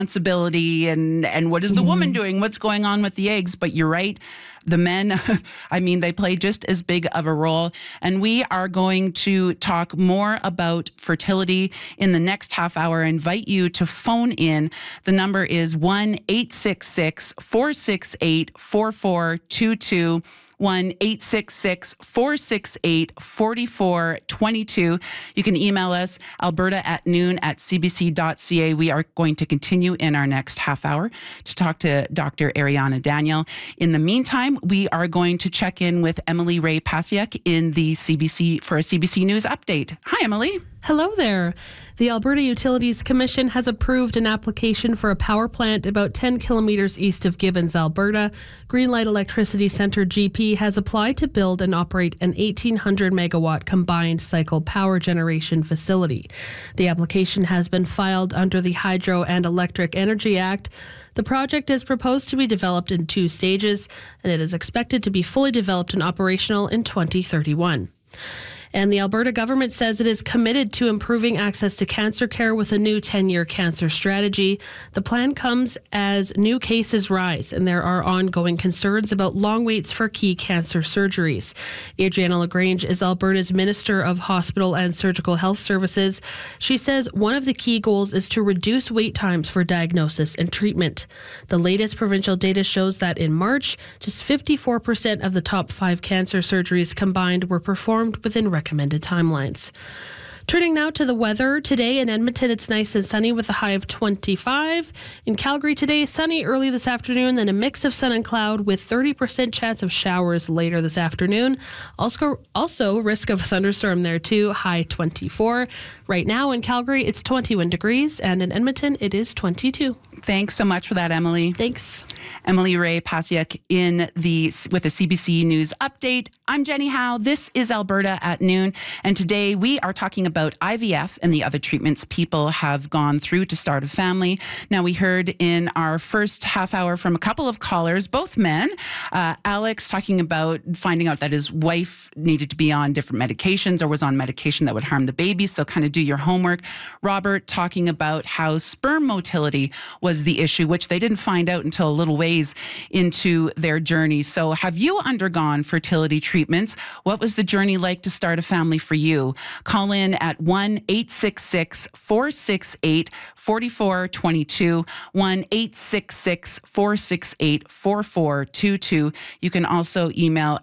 responsibility and what is the woman doing? What's going on with the eggs? But you're right. The men, I mean, they play just as big of a role. And we are going to talk more about fertility in the next half hour. I invite you to phone in. The number is 1-866-468-4422. 1-866-468-4422. You can email us, alberta@noon@cbc.ca. We are going to continue in our next half hour to talk to Dr. Ariana Daniel. In the meantime, we are going to check in with Emily Ray Pasiak in the CBC for a CBC News update. Hi, Emily. Hello there. The Alberta Utilities Commission has approved an application for a power plant about 10 kilometres east of Gibbons, Alberta. Greenlight Electricity Centre GP has applied to build and operate an 1,800 megawatt combined cycle power generation facility. The application has been filed under the Hydro and Electric Energy Act. The project is proposed to be developed in 2 stages, and it is expected to be fully developed and operational in 2031. And the Alberta government says it is committed to improving access to cancer care with a new 10-year cancer strategy. The plan comes as new cases rise, and there are ongoing concerns about long waits for key cancer surgeries. Adriana LaGrange is Alberta's Minister of Hospital and Surgical Health Services. She says one of the key goals is to reduce wait times for diagnosis and treatment. The latest provincial data shows that in March, just 54% of the top 5 cancer surgeries combined were performed within recommended timelines. Turning now to the weather. Today in Edmonton, it's nice and sunny with a high of 25. In Calgary today, sunny early this afternoon, then a mix of sun and cloud with 30% chance of showers later this afternoon. Also risk of a thunderstorm there too, high 24. Right now in Calgary, it's 21 degrees, and in Edmonton, it is 22. Thanks so much for that, Emily. Thanks. Emily Ray Pasiak with a CBC News update. I'm Jenny Howe. This is Alberta at Noon. And today we are talking about IVF and the other treatments people have gone through to start a family. Now, we heard in our first half hour from a couple of callers, both men. Alex talking about finding out that his wife needed to be on different medications or was on medication that would harm the baby. So kind of do your homework. Robert talking about how sperm motility was the issue, which they didn't find out until a little ways into their journey. So have you undergone fertility treatments? What was the journey like to start a family for you? Call in at 1-866-468-4422, 1-866-468-4422. You can also email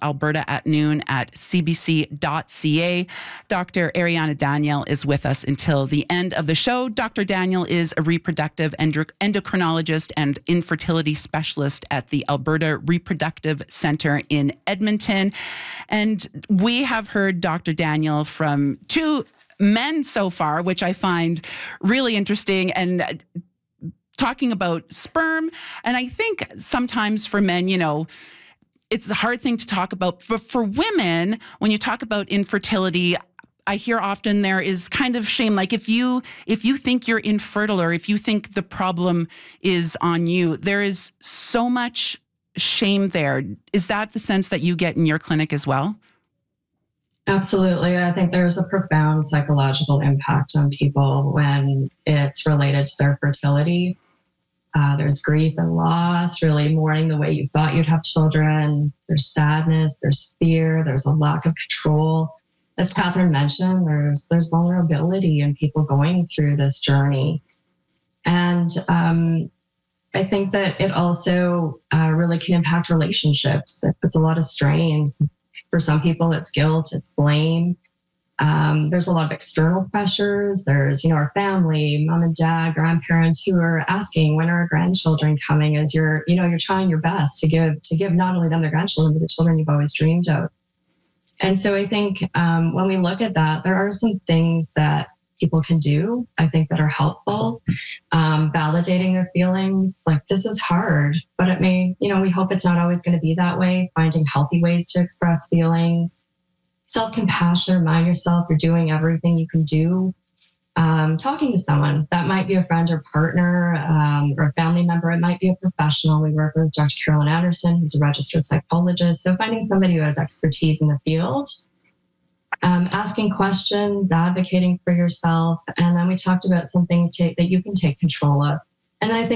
alberta@noon@cbc.ca. Dr. Ariana Daniel is with us until the end of the show. Dr. Daniel is a reproductive endocrinologist and infertility specialist at the Alberta Reproductive Centre in Edmonton. And we have heard Dr. Daniel from 2 men so far, which I find really interesting, and talking about sperm. And I think sometimes for men, it's a hard thing to talk about. But for women, when you talk about infertility, I hear often there is kind of shame. Like if you think you're infertile or if you think the problem is on you, there is so much shame there. Is that the sense that you get in your clinic as well? Absolutely. I think there's a profound psychological impact on people when it's related to their fertility. There's grief and loss, really mourning the way you thought you'd have children. There's sadness, there's fear, there's a lack of control. As Catherine mentioned, there's vulnerability in people going through this journey. And I think that it also really can impact relationships. It puts a lot of strains. For some people, it's guilt, it's blame. There's a lot of external pressures. There's, our family, mom and dad, grandparents who are asking, when are our grandchildren coming? As you're trying your best to give not only them their grandchildren, but the children you've always dreamed of. And so I think when we look at that, there are some things that people can do, I think, that are helpful. Validating their feelings, like this is hard, but it may, we hope it's not always going to be that way. Finding healthy ways to express feelings. Self-compassion, remind yourself you're doing everything you can do. Talking to someone, that might be a friend or partner or a family member. It might be a professional. We work with Dr. Carolyn Anderson, who's a registered psychologist. So finding somebody who has expertise in the field, asking questions, advocating for yourself. And then we talked about some things that you can take control of. And then I think